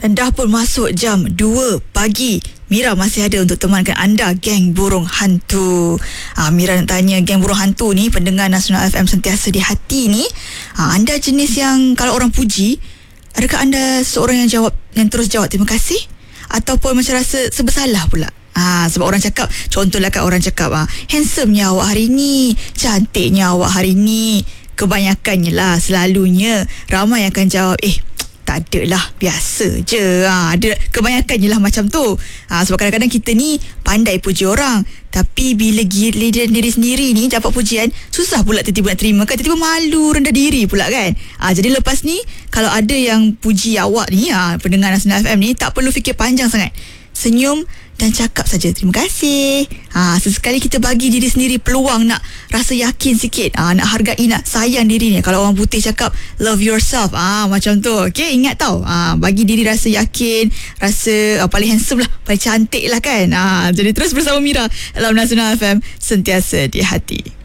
Dan dah pun masuk jam 2 pagi. Mira masih ada untuk temankan anda geng burung hantu. Mira nak tanya, geng burung hantu ni, pendengar Nasional FM sentiasa di hati ni, anda jenis yang kalau orang puji, adakah anda seorang yang terus jawab terima kasih, ataupun macam rasa sebersalah pula? Sebab orang cakap, contohlah kat orang cakap, handsome-nya awak hari ni, cantiknya awak hari ni. Kebanyakannya lah, selalunya ramai akan jawab, tak ada lah, biasa je. Kebanyakannya lah macam tu. Sebab kadang-kadang kita ni pandai puji orang, tapi bila giliran diri sendiri ni dapat pujian, susah pula tiba-tiba nak terima kan, tiba-tiba malu, rendah diri pula kan. Jadi lepas ni, kalau ada yang puji awak ni, pendengar Nasional FM ni, tak perlu fikir panjang sangat, senyum dan cakap saja terima kasih. Sesekali kita bagi diri sendiri peluang nak rasa yakin sikit, nak hargai, nak sayang diri ni. Kalau orang putih cakap love yourself, macam tu. Okay, ingat tau, bagi diri rasa yakin, rasa paling handsome lah, paling cantik lah kan. Jadi terus bersama Mira dalam Nasional FM, sentiasa di hati.